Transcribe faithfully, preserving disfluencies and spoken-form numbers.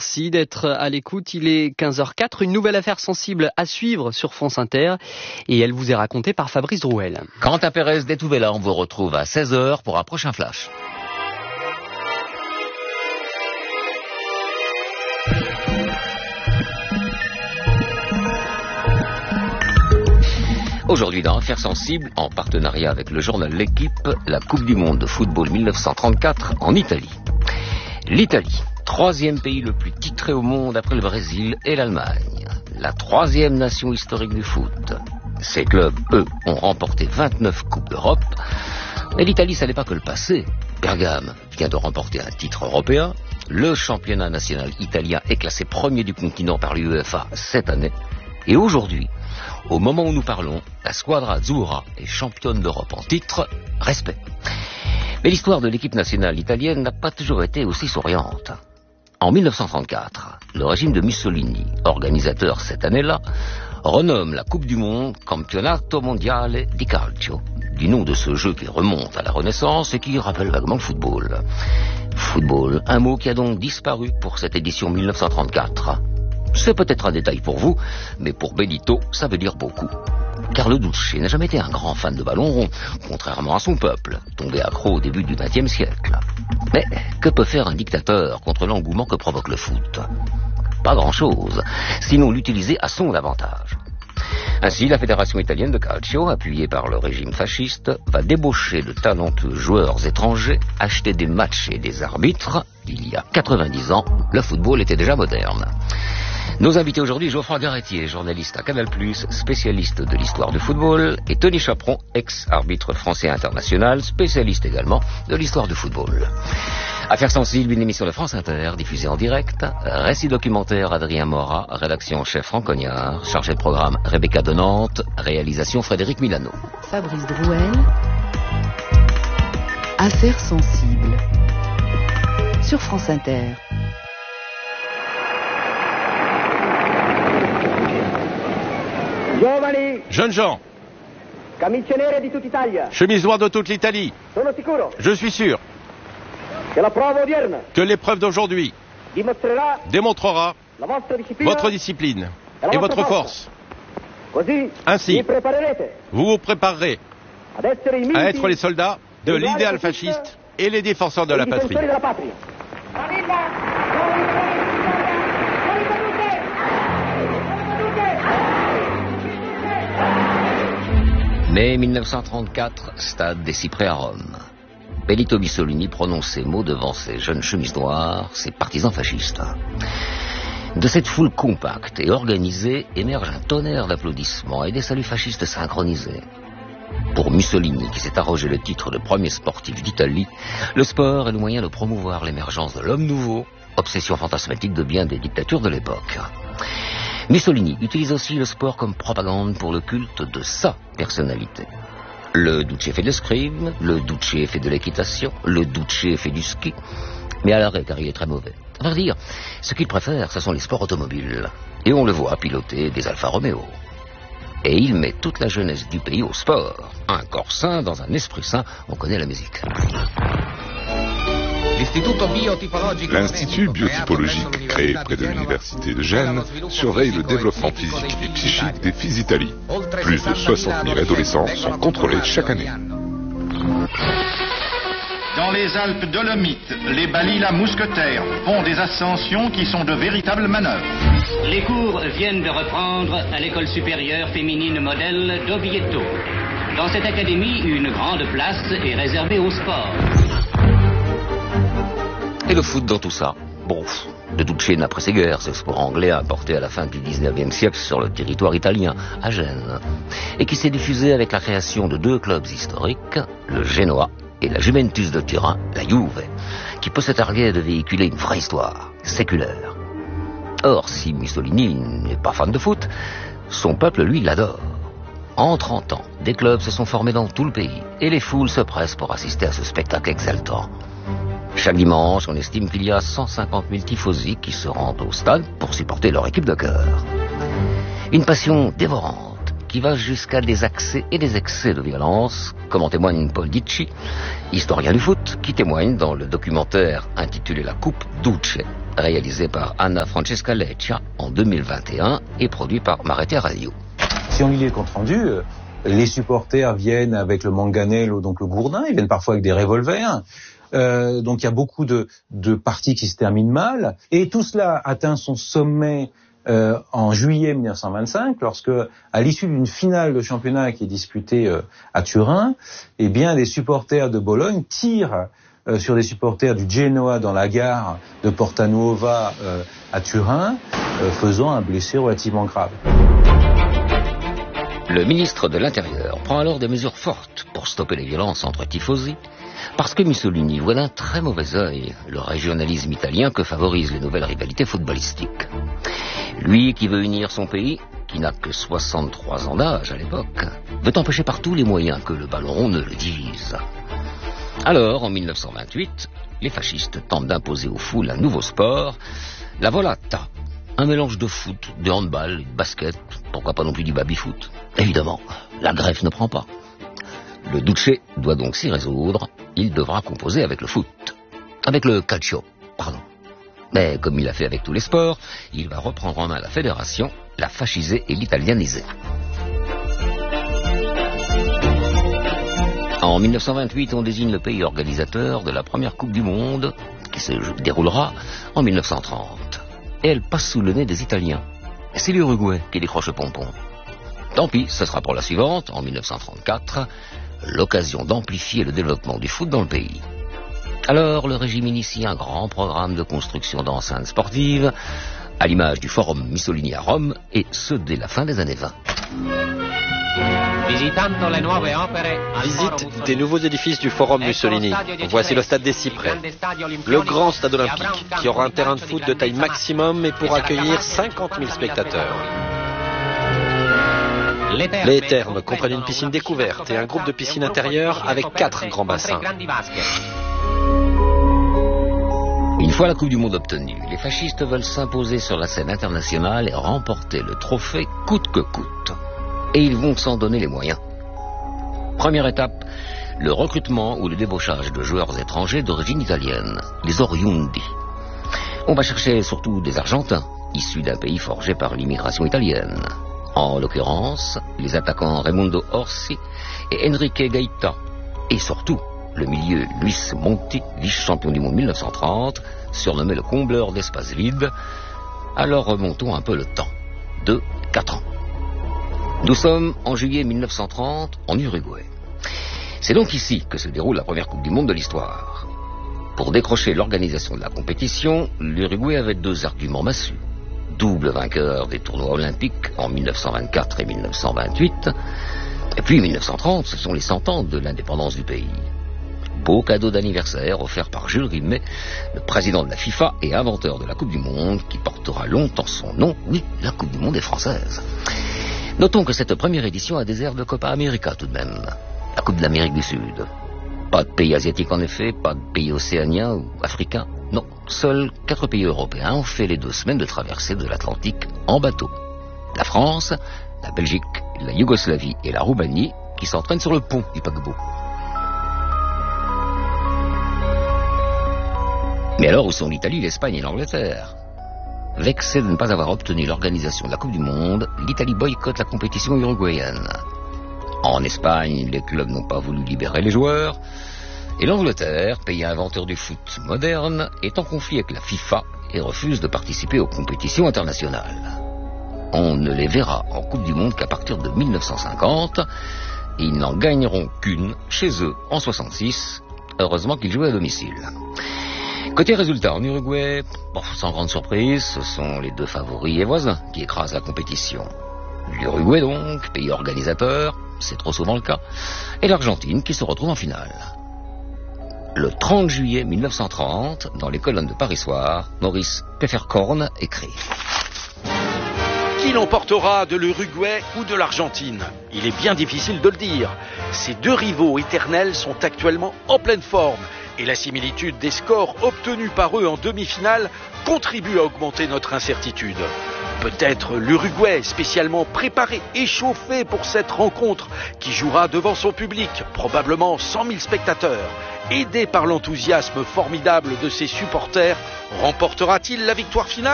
Merci d'être à l'écoute. Il est quinze heures quatre. Une nouvelle affaire sensible à suivre sur France Inter. Et elle vous est racontée par Fabrice Drouel. Quentin Pérez d'Etouvela, on vous retrouve à seize heures pour un prochain flash. Aujourd'hui dans Affaires sensibles, en partenariat avec le journal L'Équipe, la Coupe du Monde de football mille neuf cent trente-quatre en Italie. L'Italie, troisième pays le plus titré au monde après le Brésil et l'Allemagne. La troisième nation historique du foot. Ces clubs, eux, ont remporté vingt-neuf Coupes d'Europe. Mais l'Italie, ça n'est pas que le passé. Bergame vient de remporter un titre européen. Le championnat national italien est classé premier du continent par l'UEFA cette année. Et aujourd'hui, au moment où nous parlons, la Squadra Azzurra est championne d'Europe en titre. Respect. Mais l'histoire de l'équipe nationale italienne n'a pas toujours été aussi souriante. En mille neuf cent trente-quatre, le régime de Mussolini, organisateur cette année-là, renomme la Coupe du Monde Campionato Mondiale di Calcio, du nom de ce jeu qui remonte à la Renaissance et qui rappelle vaguement le football. Football, un mot qui a donc disparu pour cette édition mille neuf cent trente-quatre. C'est peut-être un détail pour vous, mais pour Benito, ça veut dire beaucoup. Car le Duce n'a jamais été un grand fan de ballon rond, contrairement à son peuple, tombé accro au début du vingtième siècle. Mais que peut faire un dictateur contre l'engouement que provoque le foot? Pas grand-chose, sinon l'utiliser à son avantage. Ainsi, la Fédération italienne de calcio, appuyée par le régime fasciste, va débaucher de talentueux joueurs étrangers, acheter des matchs et des arbitres. Il y a quatre-vingt-dix ans, le football était déjà moderne. Nos invités aujourd'hui, Geoffroy Garretier, journaliste à Canal plus, spécialiste de l'histoire du football, et Tony Chaperon, ex-arbitre français international, spécialiste également de l'histoire du football. Affaires sensibles, une émission de France Inter, diffusée en direct. Récit documentaire, Adrien Morat. Rédaction en chef, Franck Cognard. Chargé de programme, Rebecca de Nantes. Réalisation, Frédéric Milano. Fabrice Drouel. Affaires sensibles. Sur France Inter. Jeunes gens, chemise noire de toute l'Italie, je suis sûr que l'épreuve d'aujourd'hui démontrera votre discipline et votre force. Ainsi, vous vous préparerez à être les soldats de l'idéal fasciste et les défenseurs de la patrie. Mai mille neuf cent trente-quatre, stade des Cyprès à Rome. Benito Mussolini prononce ces mots devant ses jeunes chemises noires, ses partisans fascistes. De cette foule compacte et organisée émerge un tonnerre d'applaudissements et des saluts fascistes synchronisés. Pour Mussolini, qui s'est arrogé le titre de premier sportif d'Italie, le sport est le moyen de promouvoir l'émergence de l'homme nouveau, obsession fantasmatique de bien des dictatures de l'époque. Mussolini utilise aussi le sport comme propagande pour le culte de sa personnalité. Le Duce fait de l'escrime, le Duce fait de l'équitation, le Duce fait du ski, mais à l'arrêt car il est très mauvais. À vrai dire, ce qu'il préfère, ce sont les sports automobiles. Et on le voit piloter des Alfa Romeo. Et il met toute la jeunesse du pays au sport. Un corps sain dans un esprit sain, on connaît la musique. L'Institut biotypologique, créé près de l'Université de Gênes, surveille le développement physique et psychique des filles d'Italie. Plus de soixante mille adolescents sont contrôlés chaque année. Dans les Alpes Dolomites, les Balila mousquetaires font des ascensions qui sont de véritables manœuvres. Les cours viennent de reprendre à l'école supérieure féminine modèle d'Oviedo. Dans cette académie, une grande place est réservée au sport. Et le foot dans tout ça? Bon, le Duce n'après ses guerres, ce sport anglais importé à la fin du dix-neuvième siècle sur le territoire italien, à Gênes, et qui s'est diffusé avec la création de deux clubs historiques, le Genoa et la Juventus de Turin, la Juve, qui peut se targuer de véhiculer une vraie histoire, séculaire. Or, si Mussolini n'est pas fan de foot, son peuple, lui, l'adore. En trente ans, des clubs se sont formés dans tout le pays, et les foules se pressent pour assister à ce spectacle exaltant. Chaque dimanche, on estime qu'il y a cent cinquante mille tifosi qui se rendent au stade pour supporter leur équipe de cœur. Une passion dévorante qui va jusqu'à des accès et des excès de violence, comme en témoigne Paul Dicci, historien du foot, qui témoigne dans le documentaire intitulé La Coupe Duce, réalisé par Anna Francesca Leccia en deux mille vingt et un et produit par Marete Radio. Si on lit les comptes rendus, les supporters viennent avec le manganello, donc le gourdin, ils viennent parfois avec des revolvers. Euh, donc il y a beaucoup de, de parties qui se terminent mal. Et tout cela atteint son sommet euh, en juillet mille neuf cent vingt-cinq, lorsque, à l'issue d'une finale de championnat qui est disputée euh, à Turin, eh bien, les supporters de Bologne tirent euh, sur des supporters du Genoa dans la gare de Porta Nuova euh, à Turin, euh, faisant un blessé relativement grave. Le ministre de l'Intérieur prend alors des mesures fortes pour stopper les violences entre tifosi, parce que Mussolini voit d'un très mauvais œil le régionalisme italien que favorisent les nouvelles rivalités footballistiques. Lui qui veut unir son pays, qui n'a que soixante-trois ans d'âge à l'époque, veut empêcher par tous les moyens que le ballon rond ne le divise. Alors, en mille neuf cent vingt-huit, les fascistes tentent d'imposer aux foules un nouveau sport, la volata. Un mélange de foot, de handball, de basket, pourquoi pas non plus du baby-foot. Évidemment, la greffe ne prend pas. Le Duce doit donc s'y résoudre, il devra composer avec le foot. Avec le calcio, pardon. Mais comme il a fait avec tous les sports, il va reprendre en main la fédération, la fasciser et l'italianiser. En mille neuf cent vingt-huit, on désigne le pays organisateur de la première Coupe du Monde, qui se déroulera en mille neuf cent trente. Et elle passe sous le nez des Italiens. Et c'est l'Uruguay qui décroche le pompon. Tant pis, ce sera pour la suivante, en mille neuf cent trente-quatre, l'occasion d'amplifier le développement du foot dans le pays. Alors, le régime initie un grand programme de construction d'enceintes sportives, à l'image du Forum Mussolini à Rome, et ce dès la fin des années vingt. Visite des nouveaux édifices du Forum Mussolini. Voici le stade des Cyprès, le grand stade olympique, qui aura un terrain de foot de taille maximum et pour accueillir cinquante mille spectateurs. Les thermes comprennent une piscine découverte et un groupe de piscines intérieures avec quatre grands bassins. Une fois la Coupe du Monde obtenue, les fascistes veulent s'imposer sur la scène internationale et remporter le trophée coûte que coûte. Et ils vont s'en donner les moyens. Première étape, le recrutement ou le débauchage de joueurs étrangers d'origine italienne, les oriundi. On va chercher surtout des Argentins, issus d'un pays forgé par l'immigration italienne. En l'occurrence, les attaquants Raimundo Orsi et Enrique Gaeta. Et surtout, le milieu Luis Monti, vice-champion du monde mille neuf cent trente, surnommé le combleur d'espaces vides. Alors remontons un peu le temps. De quatre ans. Nous sommes en juillet mille neuf cent trente, en Uruguay. C'est donc ici que se déroule la première Coupe du Monde de l'histoire. Pour décrocher l'organisation de la compétition, l'Uruguay avait deux arguments massus. Double vainqueur des tournois olympiques en mille neuf cent vingt-quatre et mille neuf cent vingt-huit. Et puis mille neuf cent trente, ce sont les cent ans de l'indépendance du pays. Beau cadeau d'anniversaire offert par Jules Rimet, le président de la FIFA et inventeur de la Coupe du Monde, qui portera longtemps son nom. Oui, la Coupe du Monde est française. Notons que cette première édition a des airs de Copa América tout de même, la Coupe de l'Amérique du Sud. Pas de pays asiatiques en effet, pas de pays océaniens ou africains. Non, seuls quatre pays européens ont fait les deux semaines de traversée de l'Atlantique en bateau. La France, la Belgique, la Yougoslavie et la Roumanie qui s'entraînent sur le pont du paquebot. Mais alors où sont l'Italie, l'Espagne et l'Angleterre ? Vexée de ne pas avoir obtenu l'organisation de la Coupe du Monde, l'Italie boycotte la compétition uruguayenne. En Espagne, les clubs n'ont pas voulu libérer les joueurs. Et l'Angleterre, pays inventeur du foot moderne, est en conflit avec la FIFA et refuse de participer aux compétitions internationales. On ne les verra en Coupe du Monde qu'à partir de mille neuf cent cinquante. Et ils n'en gagneront qu'une chez eux en soixante-six. Heureusement qu'ils jouaient à domicile. Côté résultat, en Uruguay, bon, sans grande surprise, ce sont les deux favoris et voisins qui écrasent la compétition. L'Uruguay donc, pays organisateur, c'est trop souvent le cas, et l'Argentine qui se retrouve en finale. Le trente juillet mille neuf cent trente, dans les colonnes de Paris Soir, Maurice Pfefferkorn écrit: Qui l'emportera, de l'Uruguay ou de l'Argentine? Il est bien difficile de le dire. Ces deux rivaux éternels sont actuellement en pleine forme. Et la similitude des scores obtenus par eux en demi-finale contribue à augmenter notre incertitude. Peut-être l'Uruguay, spécialement préparé, échauffé pour cette rencontre, qui jouera devant son public, probablement cent mille spectateurs. Aidé par l'enthousiasme formidable de ses supporters, remportera-t-il la victoire finale ?